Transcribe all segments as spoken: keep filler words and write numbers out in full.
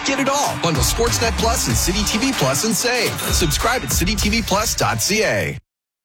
Get it all. Bundle Sportsnet Plus and City T V Plus and save. Subscribe at city t v plus dot c a.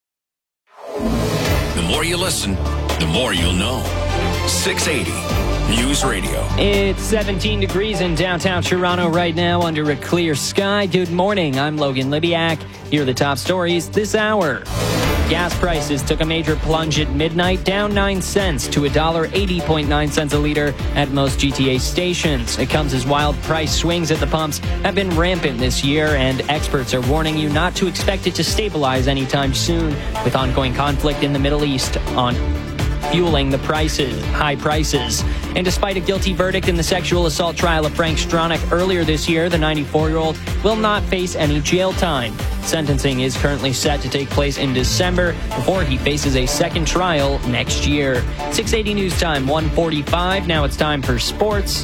The more you listen, the more you'll know. six eighty News Radio. It's seventeen degrees in downtown Toronto right now under a clear sky. Good morning. I'm Logan Libiak. Here are the top stories this hour. Gas prices took a major plunge at midnight, down nine cents to one dollar eighty point nine cents a liter at most G T A stations. It comes as wild price swings at the pumps have been rampant this year, and experts are warning you not to expect it to stabilize anytime soon, with ongoing conflict in the Middle East on fueling the prices, high prices. And despite a guilty verdict in the sexual assault trial of Frank Stronach earlier this year, the ninety-four-year-old will not face any jail time. Sentencing is currently set to take place in December before he faces a second trial next year. six eighty News Time, one forty-five. Now it's time for sports.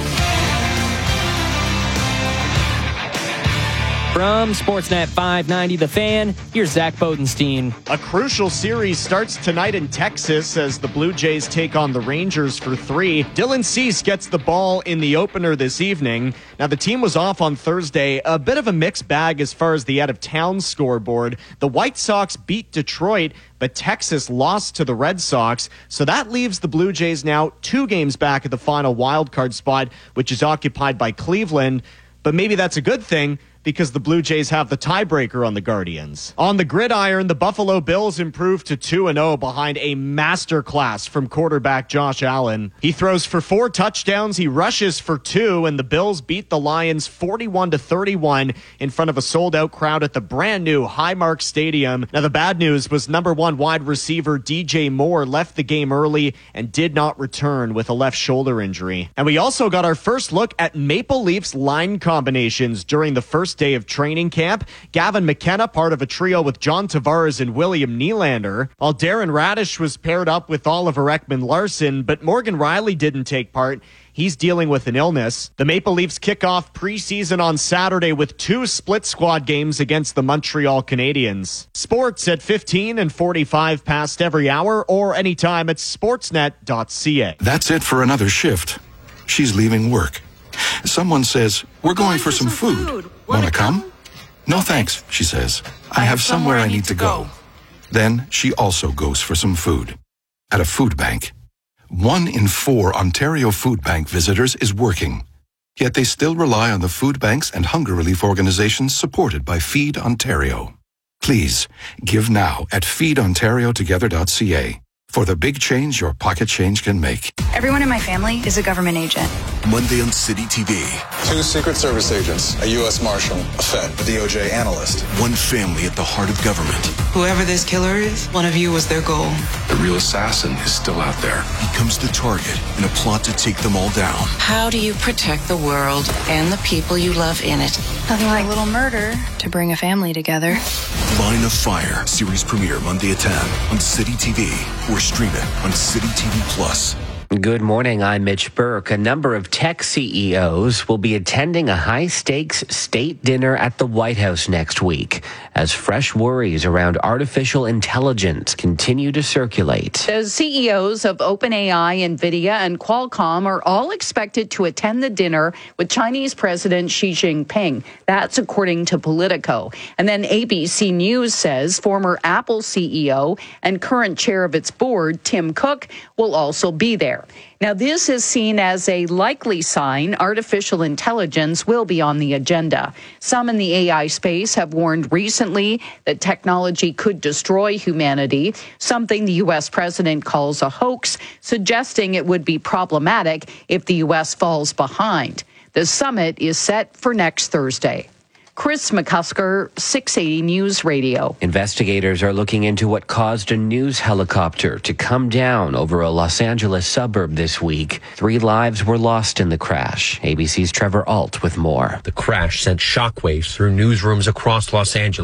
From Sportsnet five ninety The Fan, here's Zach Bodenstein. A crucial series starts tonight in Texas as the Blue Jays take on the Rangers for three. Dylan Cease gets the ball in the opener this evening. Now, the team was off on Thursday. A bit of a mixed bag as far as the out-of-town scoreboard. The White Sox beat Detroit, but Texas lost to the Red Sox. So that leaves the Blue Jays now two games back at the final wildcard spot, which is occupied by Cleveland. But maybe that's a good thing, because the Blue Jays have the tiebreaker on the Guardians. On the gridiron, the Buffalo Bills improved to two and oh behind a masterclass from quarterback Josh Allen. He throws for four touchdowns, he rushes for two, and the Bills beat the Lions forty-one to thirty-one in front of a sold-out crowd at the brand-new Highmark Stadium. Now, the bad news was number one wide receiver D J Moore left the game early and did not return with a left shoulder injury. And we also got our first look at Maple Leafs line combinations during the first day of training camp. Gavin McKenna, part of a trio with John Tavares and William Nylander, while Darren Radish was paired up with Oliver Ekman-Larsson, but Morgan Riley didn't take part. He's dealing with an illness. The Maple Leafs kick off preseason on Saturday with two split squad games against the Montreal Canadiens. Sports at fifteen and forty-five past every hour or anytime at sportsnet dot c a. That's it for another shift. She's leaving work. Someone says, "We're going, going for, for some, some food. food. Want to come? come?" "No, thanks," she says. "I, I have somewhere, somewhere I need to go. go." Then she also goes for some food. At a food bank. One in four Ontario Food Bank visitors is working. Yet they still rely on the food banks and hunger relief organizations supported by Feed Ontario. Please, give now at feed ontario together dot c a. For the big change your pocket change can make. Everyone in my family is a government agent. Monday on City T V. Two Secret Service agents, a U S Marshal, a Fed, a D O J analyst. One family at the heart of government. Whoever this killer is, one of you was their goal. The real assassin is still out there. He becomes the target in a plot to take them all down. How do you protect the world and the people you love in it? Nothing like a little murder to bring a family together. Line of Fire. Series premiere Monday at ten on City T V. Or stream it on City T V Plus. Good morning, I'm Mitch Burke. A number of tech C E Os will be attending a high-stakes state dinner at the White House next week as fresh worries around artificial intelligence continue to circulate. Those C E Os of OpenAI, NVIDIA, and Qualcomm are all expected to attend the dinner with Chinese President Xi Jinping. That's according to Politico. And then A B C News says former Apple C E O and current chair of its board, Tim Cook, will also be there. Now, this is seen as a likely sign artificial intelligence will be on the agenda. Some in the A I space have warned recently that technology could destroy humanity, something the U S president calls a hoax, suggesting it would be problematic if the U S falls behind. The summit is set for next Thursday. Chris McCusker, six eighty News Radio. Investigators are looking into what caused a news helicopter to come down over a Los Angeles suburb this week. Three lives were lost in the crash. A B C's Trevor Alt with more. The crash sent shockwaves through newsrooms across Los Angeles.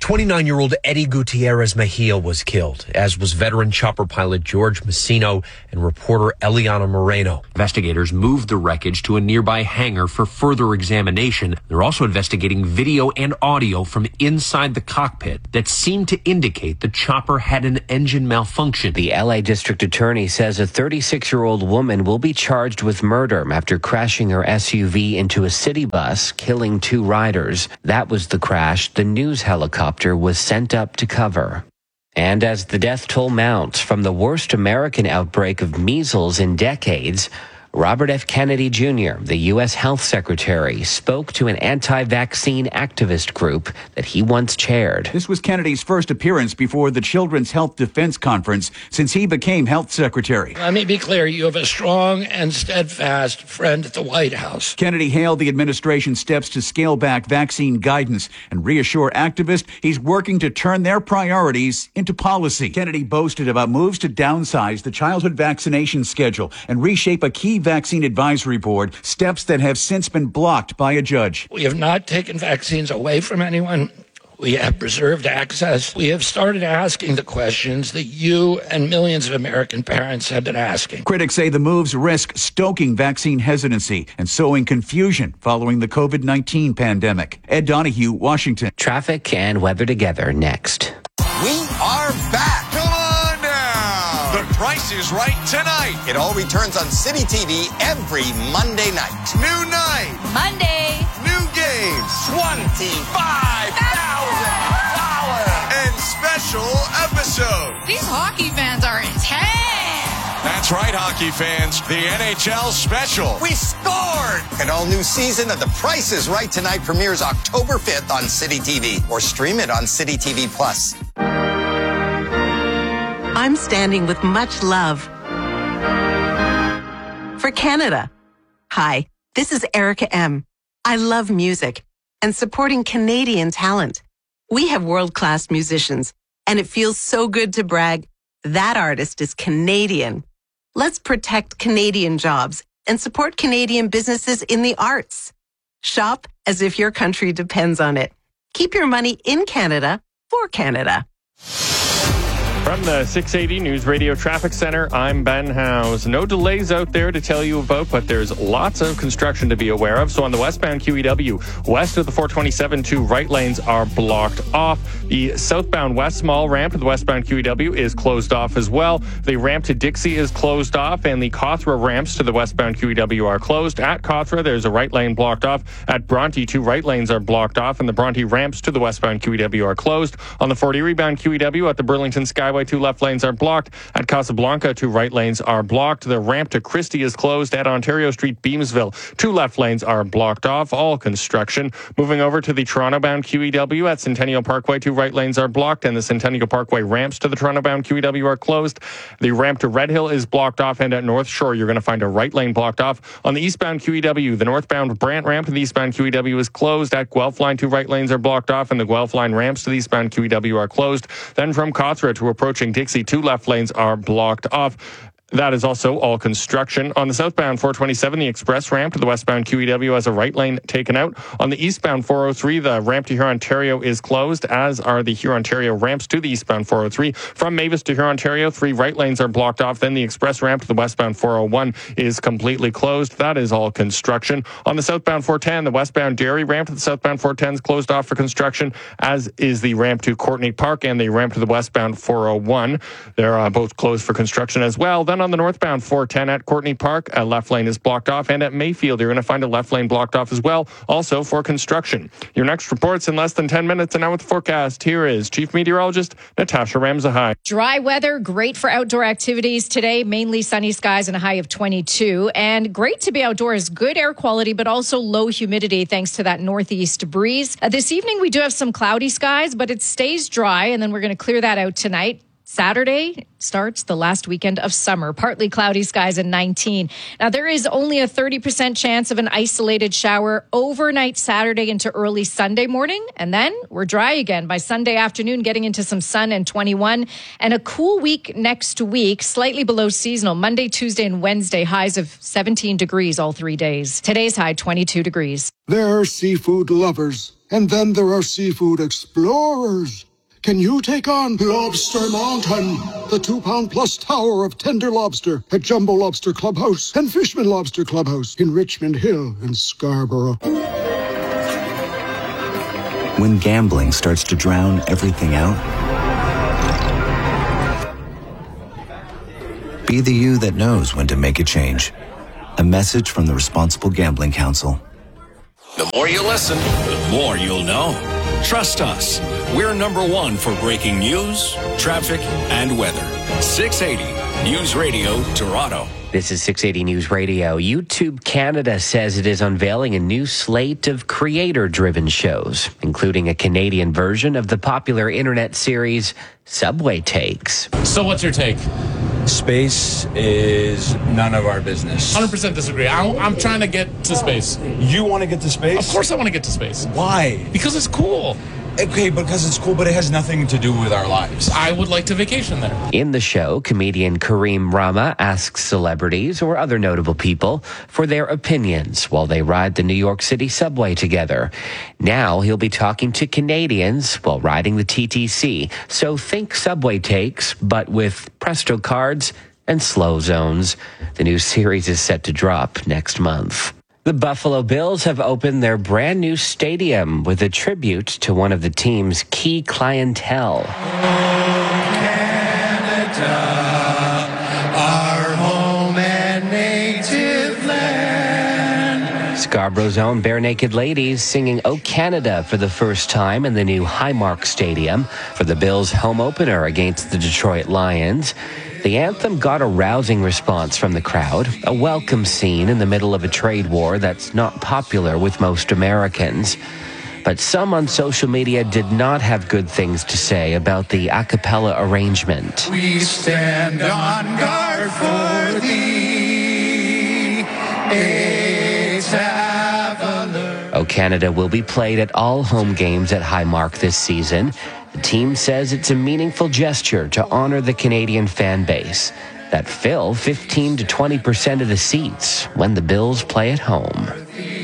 twenty-nine-year-old Eddie Gutierrez Mejia was killed, as was veteran chopper pilot George Messino and reporter Eliana Moreno. Investigators moved the wreckage to a nearby hangar for further examination. They're also investigating video and audio from inside the cockpit that seemed to indicate the chopper had an engine malfunction. The L A District Attorney says a thirty-six-year-old woman will be charged with murder after crashing her S U V into a city bus, killing two riders. That was the crash the news helicopter was sent up to cover. And as the death toll mounts from the worst American outbreak of measles in decades, Robert F. Kennedy Junior, the U S Health Secretary, spoke to an anti-vaccine activist group that he once chaired. This was Kennedy's first appearance before the Children's Health Defense Conference since he became Health Secretary. Let me be clear, you have a strong and steadfast friend at the White House. Kennedy hailed the administration's steps to scale back vaccine guidance and reassure activists he's working to turn their priorities into policy. Kennedy boasted about moves to downsize the childhood vaccination schedule and reshape a key vaccine advisory board, steps that have since been blocked by a judge. We have not taken vaccines away from anyone. We have preserved access. We have started asking the questions that you and millions of American parents have been asking. Critics say the moves risk stoking vaccine hesitancy and sowing confusion following the COVID nineteen pandemic. Ed Donahue, Washington. Traffic and weather together next. We are back. Come on now. The Price is Right tonight. It all returns on City T V every Monday night. New night. Monday. New games. twenty-five thousand dollars. And special episodes. These hockey fans are intense. That's right, hockey fans. The N H L special. We scored. An all-new season of The Price is Right tonight premieres October fifth on City T V. Or stream it on City T V Plus. I'm standing with much love for Canada. Hi, this is Erica M. I love music and supporting Canadian talent. We have world-class musicians, and it feels so good to brag that artist is Canadian. Let's protect Canadian jobs and support Canadian businesses in the arts. Shop as if your country depends on it. Keep your money in Canada for Canada. From the six eighty News Radio Traffic Center, I'm Ben Howes. No delays out there to tell you about, but there's lots of construction to be aware of. So on the westbound Q E W, west of the four twenty-seven, two right lanes are blocked off. The southbound West Mall ramp to the westbound Q E W is closed off as well. The ramp to Dixie is closed off, and the Cawthra ramps to the westbound Q E W are closed. At Cawthra, there's a right lane blocked off. At Bronte, two right lanes are blocked off, and the Bronte ramps to the westbound Q E W are closed. On the forty rebound Q E W at the Burlington Skyway, two left lanes are blocked. At Casablanca, two right lanes are blocked. The ramp to Christie is closed. At Ontario Street, Beamsville, two left lanes are blocked off. All construction. Moving over to the Toronto-bound Q E W at Centennial Parkway, two right lanes are blocked, and the Centennial Parkway ramps to the Toronto-bound Q E W are closed. The ramp to Red Hill is blocked off, and at North Shore, you're going to find a right lane blocked off. On the eastbound Q E W, the northbound Brant ramp to the eastbound Q E W is closed. At Guelph Line, two right lanes are blocked off, and the Guelph Line ramps to the eastbound Q E W are closed. Then from Cawthra to approaching Dixie, two left lanes are blocked off. That is also all construction. On the southbound four twenty-seven, the express ramp to the westbound Q E W has a right lane taken out. On the eastbound four oh three, the ramp to Hurontario is closed, as are the Hurontario ramps to the eastbound four oh three. From Mavis to Hurontario, three right lanes are blocked off. Then the express ramp to the westbound four oh one is completely closed. That is all construction. On the southbound four ten, the westbound Derry ramp to the southbound four ten is closed off for construction, as is the ramp to Courtney Park and the ramp to the westbound four oh one. They're uh, both closed for construction as well. Then on the northbound four ten at Courtney Park, a left lane is blocked off, and at Mayfield, you're going to find a left lane blocked off as well, also for construction. Your next report's in less than ten minutes, and now with the forecast, here is Chief Meteorologist Natasha Ramzahai. Dry weather, great for outdoor activities today, mainly sunny skies and a high of twenty-two, and great to be outdoors, good air quality, but also low humidity thanks to that northeast breeze. Uh, this evening, we do have some cloudy skies, but it stays dry, and then we're going to clear that out tonight. Saturday starts the last weekend of summer. Partly cloudy skies and nineteen. Now, there is only a thirty percent chance of an isolated shower overnight Saturday into early Sunday morning. And then we're dry again by Sunday afternoon, getting into some sun and twenty-one. And a cool week next week, slightly below seasonal. Monday, Tuesday, and Wednesday, highs of seventeen degrees all three days. Today's high, twenty-two degrees. There are seafood lovers And then there are seafood explorers. Can you take on Lobster Mountain, the two-pound plus tower of tender lobster at Jumbo Lobster Clubhouse and Fishman Lobster Clubhouse in Richmond Hill and Scarborough? When gambling starts to drown everything out, be the you that knows when to make a change. A message from the Responsible Gambling Council. The more you listen, the more you'll know. Trust us. We're number one for breaking news, traffic, and weather. six eighty News Radio, Toronto. This is six eighty News Radio. YouTube Canada says it is unveiling a new slate of creator-driven shows, including a Canadian version of the popular internet series Subway Takes. So what's your take? Space is none of our business. one hundred percent disagree. I'm, I'm trying to get to space. You want to get to space? Of course I want to get to space. Why? Because it's cool. Okay, because it's cool, but it has nothing to do with our lives. I would like to vacation there. In the show, comedian Kareem Rama asks celebrities or other notable people for their opinions while they ride the New York City subway together. Now he'll be talking to Canadians while riding the T T C. So think Subway Takes, but with Presto cards and slow zones. The new series is set to drop next month. The Buffalo Bills have opened their brand new stadium with a tribute to one of the team's key clientele. Oh, Canada, our home and native land. Scarborough's own Bare Naked Ladies singing "Oh Canada" for the first time in the new Highmark Stadium for the Bills' home opener against the Detroit Lions. The anthem got a rousing response from the crowd, a welcome scene in the middle of a trade war that's not popular with most Americans. But some on social media did not have good things to say about the a cappella arrangement. We stand on guard for thee. "Oh Canada" will be played at all home games at Highmark this season. The team says it's a meaningful gesture to honor the Canadian fan base that fill fifteen to twenty percent of the seats when the Bills play at home.